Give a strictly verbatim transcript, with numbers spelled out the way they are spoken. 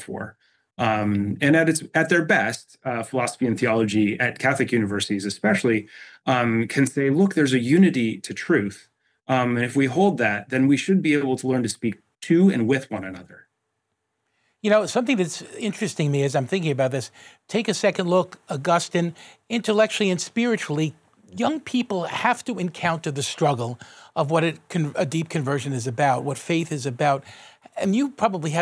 before. Um, and at its at their best, uh, philosophy and theology at Catholic universities, especially, um, can say, "Look, there's a unity to truth, um, and if we hold that, then we should be able to learn to speak to and with one another." You know, something that's interesting me as I'm thinking about this. Take a second look, Augustine, intellectually and spiritually. Young people have to encounter the struggle of what it, a deep conversion is about, what faith is about. And you probably had